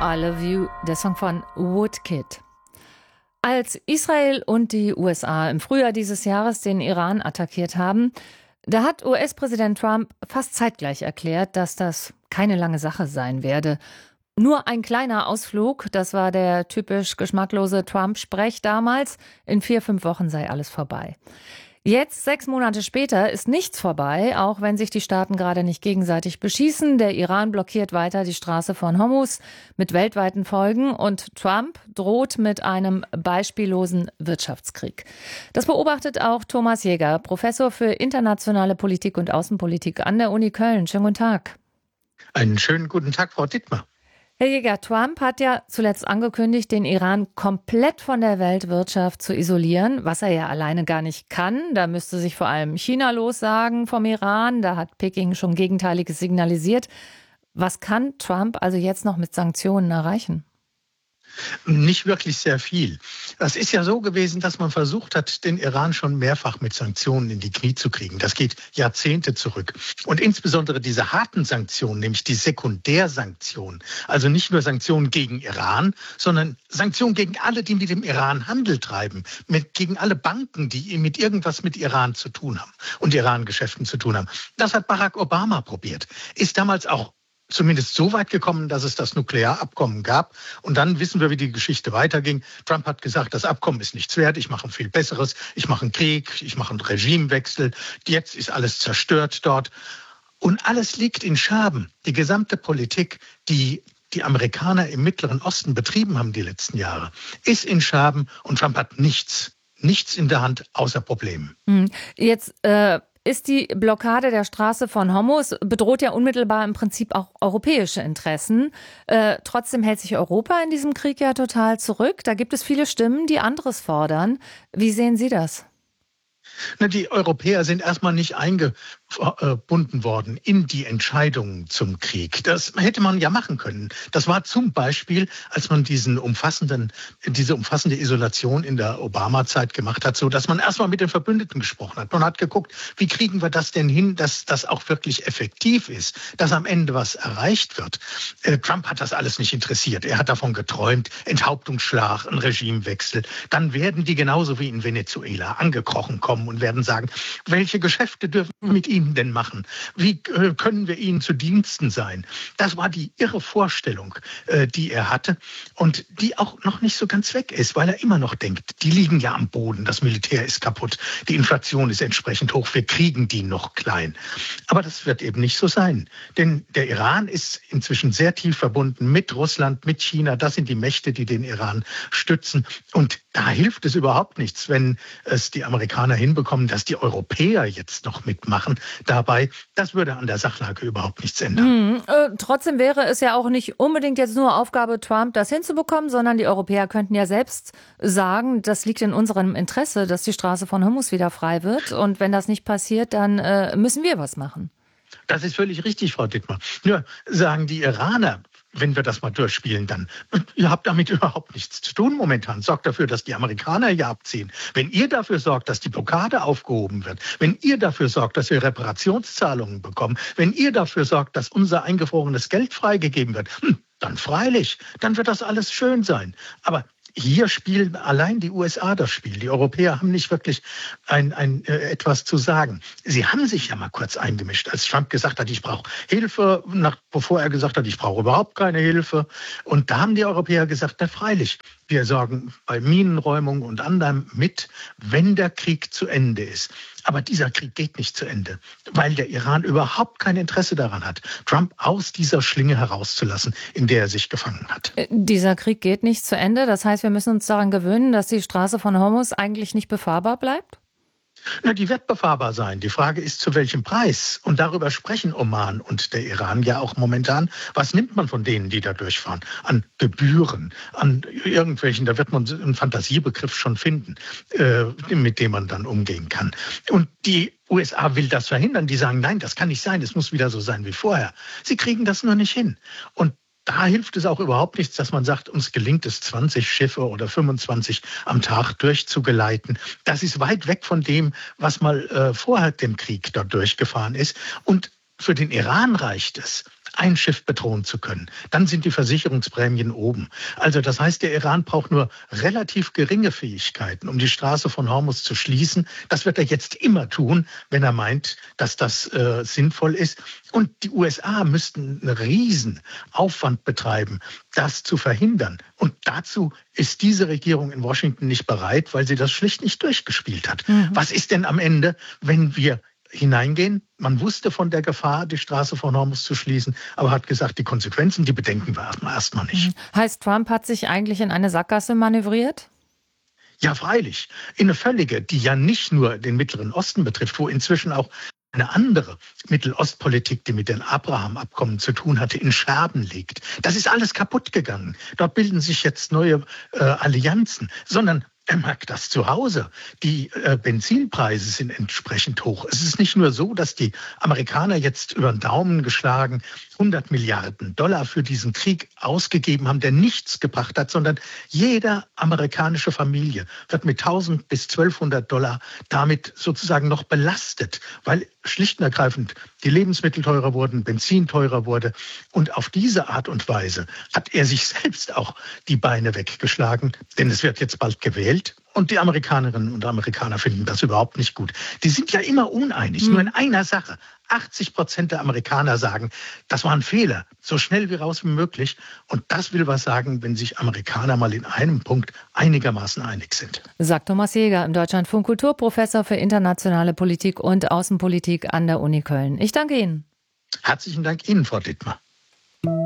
I Love You, der Song von Woodkid. Als Israel und die USA im Frühjahr dieses Jahres den Iran attackiert haben, da hat US-Präsident Trump fast zeitgleich erklärt, dass das keine lange Sache sein werde. Nur ein kleiner Ausflug, das war der typisch geschmacklose Trump-Sprech damals. In 4-5 Wochen sei alles vorbei. Jetzt, 6 Monate später, ist nichts vorbei, auch wenn sich die Staaten gerade nicht gegenseitig beschießen. Der Iran blockiert weiter die Straße von Hormuz mit weltweiten Folgen und Trump droht mit einem beispiellosen Wirtschaftskrieg. Das beobachtet auch Thomas Jäger, Professor für internationale Politik und Außenpolitik an der Uni Köln. Schönen guten Tag. Einen schönen guten Tag, Frau Dittmar. Herr Jäger, Trump hat ja zuletzt angekündigt, den Iran komplett von der Weltwirtschaft zu isolieren, was er ja alleine gar nicht kann. Da müsste sich vor allem China lossagen vom Iran. Da hat Peking schon Gegenteiliges signalisiert. Was kann Trump also jetzt noch mit Sanktionen erreichen? Nicht wirklich sehr viel. Das ist ja so gewesen, dass man versucht hat, den Iran schon mehrfach mit Sanktionen in die Knie zu kriegen. Das geht Jahrzehnte zurück. Und insbesondere diese harten Sanktionen, nämlich die Sekundärsanktionen, also nicht nur Sanktionen gegen Iran, sondern Sanktionen gegen alle, die mit dem Iran Handel treiben, gegen alle Banken, die mit irgendwas mit Iran zu tun haben und Iran-Geschäften zu tun haben. Das hat Barack Obama probiert. Ist damals auch zumindest so weit gekommen, dass es das Nuklearabkommen gab. Und dann wissen wir, wie die Geschichte weiterging. Trump hat gesagt, das Abkommen ist nichts wert, ich mache ein viel besseres, ich mache einen Krieg, ich mache einen Regimewechsel. Jetzt ist alles zerstört dort. Und alles liegt in Scherben. Die gesamte Politik, die die Amerikaner im Mittleren Osten betrieben haben die letzten Jahre, ist in Scherben und Trump hat nichts in der Hand außer Problemen. Jetzt ist die Blockade der Straße von Hormuz, bedroht ja unmittelbar im Prinzip auch europäische Interessen. Trotzdem hält sich Europa in diesem Krieg ja total zurück. Da gibt es viele Stimmen, die anderes fordern. Wie sehen Sie das? Die Europäer sind erstmal nicht eingebunden worden in die Entscheidungen zum Krieg. Das hätte man ja machen können. Das war zum Beispiel, als man diese umfassende Isolation in der Obama-Zeit gemacht hat, so dass man erstmal mit den Verbündeten gesprochen hat. Man hat geguckt, wie kriegen wir das denn hin, dass das auch wirklich effektiv ist, dass am Ende was erreicht wird. Trump hat das alles nicht interessiert. Er hat davon geträumt, Enthauptungsschlag, ein Regimewechsel. Dann werden die genauso wie in Venezuela angekrochen kommen und werden sagen, welche Geschäfte dürfen wir mit ihnen denn machen? Wie können wir ihnen zu Diensten sein? Das war die irre Vorstellung, die er hatte und die auch noch nicht so ganz weg ist, weil er immer noch denkt, die liegen ja am Boden, das Militär ist kaputt, die Inflation ist entsprechend hoch, wir kriegen die noch klein. Aber das wird eben nicht so sein, denn der Iran ist inzwischen sehr tief verbunden mit Russland, mit China. Das sind die Mächte, die den Iran stützen und da hilft es überhaupt nichts, wenn es die Amerikaner hinbekommen, dass die Europäer jetzt noch mitmachen dabei. Das würde an der Sachlage überhaupt nichts ändern. Trotzdem wäre es ja auch nicht unbedingt jetzt nur Aufgabe Trump, das hinzubekommen, sondern die Europäer könnten ja selbst sagen, das liegt in unserem Interesse, dass die Straße von Hormuz wieder frei wird. Und wenn das nicht passiert, dann müssen wir was machen. Das ist völlig richtig, Frau Dittmar. Nur sagen die Iraner, wenn wir das mal durchspielen, dann, ihr habt damit überhaupt nichts zu tun momentan. Sorgt dafür, dass die Amerikaner hier abziehen. Wenn ihr dafür sorgt, dass die Blockade aufgehoben wird, wenn ihr dafür sorgt, dass wir Reparationszahlungen bekommen, wenn ihr dafür sorgt, dass unser eingefrorenes Geld freigegeben wird, dann freilich, dann wird das alles schön sein. Aber hier spielen allein die USA das Spiel. Die Europäer haben nicht wirklich etwas zu sagen. Sie haben sich ja mal kurz eingemischt, als Trump gesagt hat, ich brauche Hilfe, bevor er gesagt hat, ich brauche überhaupt keine Hilfe. Und da haben die Europäer gesagt, na freilich, wir sorgen bei Minenräumung und anderem mit, wenn der Krieg zu Ende ist. Aber dieser Krieg geht nicht zu Ende, weil der Iran überhaupt kein Interesse daran hat, Trump aus dieser Schlinge herauszulassen, in der er sich gefangen hat. Dieser Krieg geht nicht zu Ende. Das heißt, wir müssen uns daran gewöhnen, dass die Straße von Hormuz eigentlich nicht befahrbar bleibt? Die wird befahrbar sein. Die Frage ist, zu welchem Preis? Und darüber sprechen Oman und der Iran ja auch momentan. Was nimmt man von denen, die da durchfahren? An Gebühren, an irgendwelchen, da wird man einen Fantasiebegriff schon finden, mit dem man dann umgehen kann. Und die USA will das verhindern. Die sagen, nein, das kann nicht sein. Es muss wieder so sein wie vorher. Sie kriegen das nur nicht hin. Und da hilft es auch überhaupt nichts, dass man sagt, uns gelingt es, 20 Schiffe oder 25 am Tag durchzugeleiten. Das ist weit weg von dem, was mal vor dem Krieg dort durchgefahren ist. Und für den Iran reicht es, ein Schiff bedrohen zu können. Dann sind die Versicherungsprämien oben. Also das heißt, der Iran braucht nur relativ geringe Fähigkeiten, um die Straße von Hormuz zu schließen. Das wird er jetzt immer tun, wenn er meint, dass das sinnvoll ist. Und die USA müssten einen riesen Aufwand betreiben, das zu verhindern. Und dazu ist diese Regierung in Washington nicht bereit, weil sie das schlicht nicht durchgespielt hat. Was ist denn am Ende, wenn wir hineingehen? Man wusste von der Gefahr, die Straße von Hormuz zu schließen, aber hat gesagt, die Konsequenzen, die bedenken wir erstmal nicht. Heißt, Trump hat sich eigentlich in eine Sackgasse manövriert? Ja, freilich. In eine völlige, die ja nicht nur den Mittleren Osten betrifft, wo inzwischen auch eine andere Mittelostpolitik, die mit den Abraham-Abkommen zu tun hatte, in Scherben liegt. Das ist alles kaputt gegangen. Dort bilden sich jetzt neue Allianzen, sondern er merkt das zu Hause. Die Benzinpreise sind entsprechend hoch. Es ist nicht nur so, dass die Amerikaner jetzt über den Daumen geschlagen 100 Milliarden Dollar für diesen Krieg ausgegeben haben, der nichts gebracht hat, sondern jede amerikanische Familie wird mit 1000 bis 1200 Dollar damit sozusagen noch belastet, weil schlicht und ergreifend die Lebensmittel teurer wurden, Benzin teurer wurde. Und auf diese Art und Weise hat er sich selbst auch die Beine weggeschlagen, denn es wird jetzt bald gewählt. Und die Amerikanerinnen und Amerikaner finden das überhaupt nicht gut. Die sind ja immer uneinig, nur in einer Sache. 80% der Amerikaner sagen, das war ein Fehler, so schnell wie raus wie möglich. Und das will was sagen, wenn sich Amerikaner mal in einem Punkt einigermaßen einig sind. Sagt Thomas Jäger im Deutschlandfunk Kulturprofessor für internationale Politik und Außenpolitik an der Uni Köln. Ich danke Ihnen. Herzlichen Dank Ihnen, Frau Dittmar.